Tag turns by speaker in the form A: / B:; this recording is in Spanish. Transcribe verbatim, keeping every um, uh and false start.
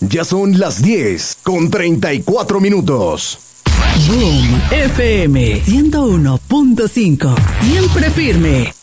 A: Ya son las diez con treinta y cuatro minutos.
B: Boom F M ciento uno punto cinco. Siempre firme.